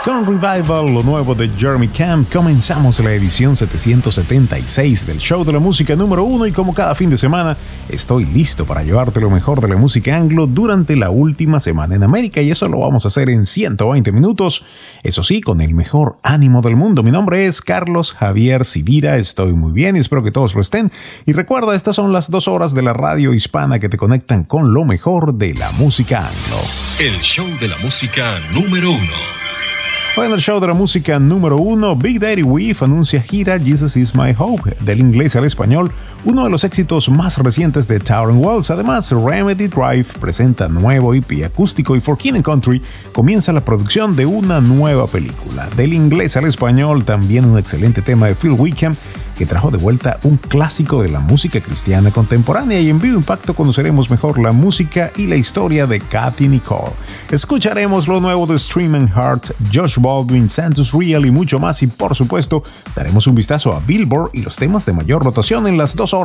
Con Revival, lo nuevo de Jeremy Camp, comenzamos la edición 776 del show de la música número 1 y como cada fin de semana, estoy listo para llevarte lo mejor de la música anglo durante la última semana en América y eso lo vamos a hacer en 120 minutos, eso sí, con el mejor ánimo del mundo. Mi nombre es Carlos Javier Sivira, estoy muy bien y espero que todos lo estén. Y recuerda, estas son las 2 horas de la radio hispana que te conectan con lo mejor de la música anglo. El show de la música número 1. Hoy en el show de la música número 1, Big Daddy Weave anuncia gira Jesus Is My Hope, del inglés al español, uno de los éxitos más recientes de Tauren Wells. Además, Remedy Drive presenta nuevo EP acústico y For King and Country comienza la producción de una nueva película. Del inglés al español, también un excelente tema de Phil Wickham, que trajo de vuelta un clásico de la música cristiana contemporánea, y en Vivo Impacto conoceremos mejor la música y la historia de Katy Nicole. Escucharemos lo nuevo de Stream Heart, Josh Baldwin, Santos Real y mucho más, y por supuesto daremos un vistazo a Billboard y los temas de mayor rotación en las 2 horas